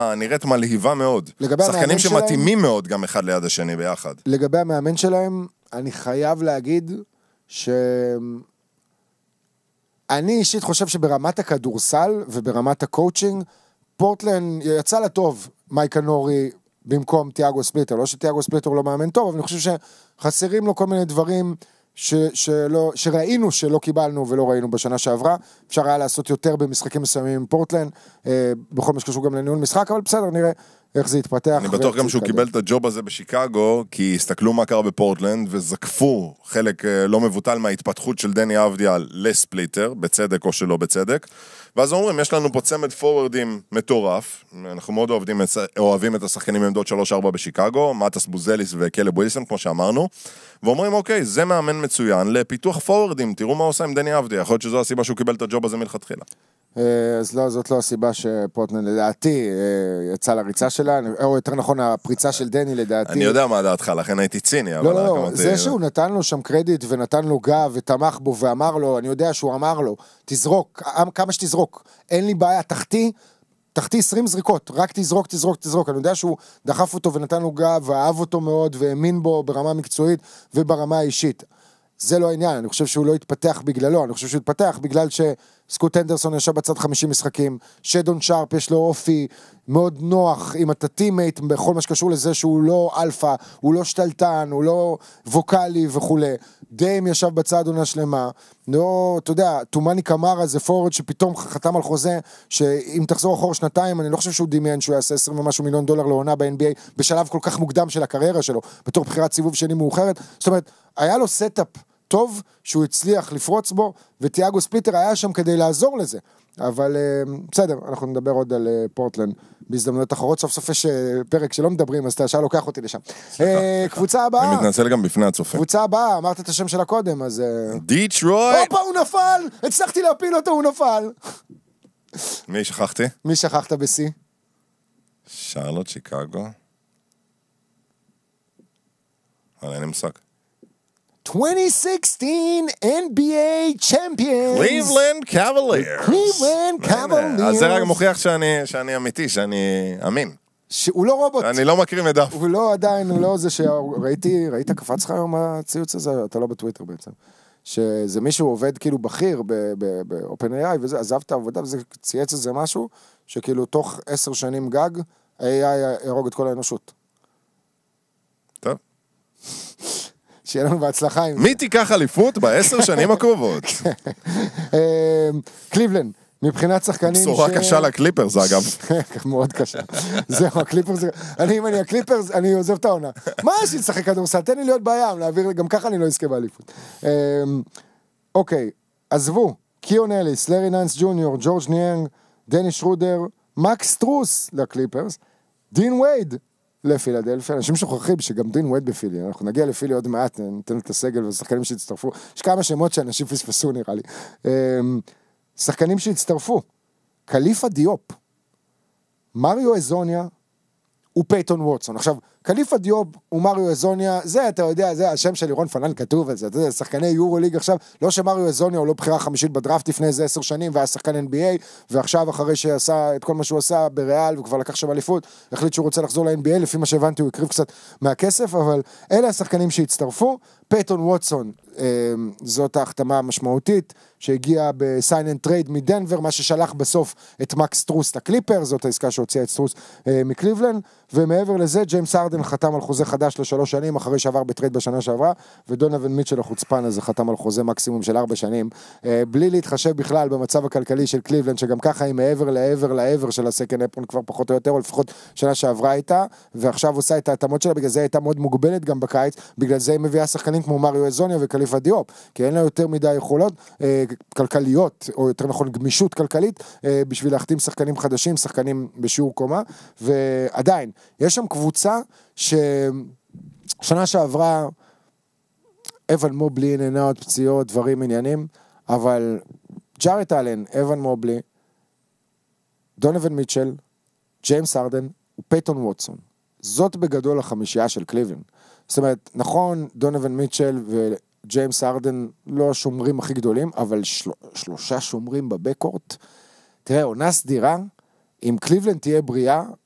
נראית מלהיבה מאוד. שחקנים שמתאימים מאוד גם אחד ליד השני ביחד. לגבי המאמן שלהם, אני חייב להגיד שאני אישית חושב שברמת הכדורסל וברמת הקואוצ'ינג, פורטלנד יצא לטוב מייקל נורי במקום תיאגו ספליטר. לא שתיאגו ספליטר לא מאמן טוב, אבל אני חושב שחסרים לו כל מיני דברים שראינו שלא קיבלנו ולא ראינו בשנה שעברה. אפשר היה לעשות יותר במשחקים מסוימים עם פורטלנד, בכל מה שקשור גם לניהול משחק, אבל בסדר, נראה איך זה יתפתח. אני בטוח גם שהוא קיבל את הג'וב הזה בשיקגו, כי הסתכלו מה קרה בפורטלנד, וזקפו חלק לא מבוטל מההתפתחות של דני אבדיה לספליטר, בצדק או שלא בצדק, ואז אומרים, יש לנו פה צמד פורורדים מטורף, אנחנו מאוד אוהבים את השחקנים מעמדות 3-4 בשיקגו, מאטס בוזליס וקלב ווילסון, כמו שאמרנו, ואומרים, אוקיי, זה מאמן מצוין לפיתוח פורורדים, תראו מה עושה עם דני אבדיה, יכול להיות שזו הסיבה שהוא קיבל את הג'וב הזה מלכתחילה. אז לא, זאת לא הסיבה שפורטלנד לדעתי יצא לריצה שלה, או יותר נכון הפריצה של דני לדעתי. אני יודע מה דעתך, לכן הייתי ציני. לא, זה שהוא נתן לו שם קרדיט ונתן לו גב ותמך בו ואמר לו, אני יודע שהוא אמר לו, תזרוק, כמה שתזרוק, אין לי בעיה, תחתי 20 זריקות, רק תזרוק, אני יודע שהוא דחף אותו ונתן לו גב ואהב אותו מאוד והאמין בו ברמה מקצועית וברמה האישית. זה לא העניין, אני חושב שהוא לא התפתח בגללו, אני חושב שהוא התפתח בגלל שסקוט הנדרסון ישב בצד 50 משחקים, שדון שרפ יש לו אופי מאוד נוח עם הטטימייט, בכל מה שקשור לזה שהוא לא אלפא, הוא לא שתלטן, הוא לא ווקלי וכו'. דיים ישב בצד עונה שלמה, לא, אתה יודע, תומני קמרה זה פורד שפתאום חתם על חוזה, שאם תחזור אחורה שנתיים, אני לא חושב שהוא דמיין שהוא יעשה 20 ומשהו מיליון דולר לעונה ב-NBA, בשלב כל כך מוקדם של הקריירה שלו, בתור בחירת סיבוב שני מאוחרת, זאת אומרת, היה לו סטאפ טוב שהוא הצליח לפרוץ בו, ותיאגו ספליטר היה שם כדי לעזור לזה. אבל בסדר, אנחנו נדבר עוד על פורטלנד בהזדמנויות אחרות, סוף סוף יש פרק שלא מדברים, אז אתה ישר לוקח אותי לשם. קבוצה הבאה. אני מתנצל גם בפני הצופה. קבוצה הבאה, אמרת את השם שלה קודם, אז... דיטרויט! הופה, הוא נפל! הצלחתי להפיל אותו, הוא נפל! מי שכחתי? מי שכחת בסי? שרלוט, שיקגו. אבל אין מושג. 2016 NBA Champions. Cleveland Cavaliers. Cleveland Cavaliers. אז זה רק מוכיח שאני אמיתי, שאני אמין. הוא לא רובוט. אני לא מקריא מדף. הוא לא עדיין, הוא לא זה ראית קפץ לך היום הציוץ הזה? אתה לא בטוויטר בעצם. שזה מישהו עובד כאילו בכיר ב-OpenAI וזה, עזב את העבודה וזה צייץ איזה משהו, שכאילו תוך 10 שנים גג, AI ירוג את כל האנושות. טוב. שיהיה לנו בהצלחה. מי תיקח אליפות ב10 שנים הקרובות? קליבלנד, מבחינת שחקנים בשורה קשה לקליפרס, אגב. מאוד קשה. זהו, הקליפרס, אם אני הקליפרס, אני עוזב את העונה. מה יש לי לשחק כדורסל? תן לי להיות בים, להעביר, גם ככה אני לא אזכה באליפות. אוקיי, עזבו, קיון אליס, לארי נאנס ג'וניור, ג'ורג' ניאנג, דני שרודר, מקס טרוס לקליפרס, דין וייד, לפילדלפיה, אנשים שוכחים שגם דין וייד בפילי, אנחנו נגיע לפילי עוד מעט, ניתן את הסגל ושחקנים שהצטרפו, יש כמה שמות שאנשים פספסו נראה לי, שחקנים שהצטרפו, קליפה דיופ, מריו אזוניה, ופייטון ווטסון. עכשיו, קליפה דיופ ומריו אזוניה, זה, אתה יודע, זה השם של לירון פנן כתוב על זה, אתה יודע, שחקני יורו ליג עכשיו, לא שמריו אזוניה הוא לא בחירה חמישית בדראפט לפני איזה 10 שנים, והיה שחקן NBA, ועכשיו אחרי שעשה את כל מה שהוא עשה בריאל, וכבר לקח שם אליפות, החליט שהוא רוצה לחזור ל-NBA, לפי מה שהבנתי הוא הקריב קצת מהכסף, אבל אלה השחקנים שהצטרפו, פייטון ווטסון, זאת ההחתמה המשמעותית, שהגיעה בסיין אנד טרייד מדנבר, מה ששלח בסוף את מקס טרוס לקליפר, זאת העסקה שהוציאה את טרוס מקליבלנד, ומעבר לזה, ג'יימס ארדן חתם על חוזה חדש ל3 שנים, אחרי שעבר בטרייד בשנה שעברה, ודונוון מיטשל החוצפן הזה חתם על חוזה מקסימום של 4 שנים, בלי להתחשב בכלל במצב הכלכלי של קליבלנד, שגם ככה היא מעבר לעבר של הסקנד אפון כבר פחות או יותר, או לפחות שנה שעברה איתה, ועכשיו עושה את ההתאמות שלה, בגלל זה הייתה מאוד מוגבלת גם בקיץ, בגלל זה היא מביאה שחקנים כמו מריו אזוניה וקליפה דיופ, כי אין לה יותר מדי יכולות כלכליות, או יותר נכון גמישות כלכלית, בשביל להחתים שחקנים חדשים, שחקנים בשיעור קומה, ועדיין, יש שם קבוצה ששנה שעברה, אבן מובלי, נהנות, פציעות, דברים, עניינים, אבל ג'ארט אלן, אבן מובלי, דונוון מיטשל, ג'יימס ארדן ופייטון ווטסון. זאת בגדול החמישייה של קליבלנד. זאת אומרת, נכון, דונוון מיטשל וג'יימס ארדן לא השומרים הכי גדולים, אבל 3 שומרים בבקורט. תראה, עונה סדירה, אם קליבלנד תהיה בריאה,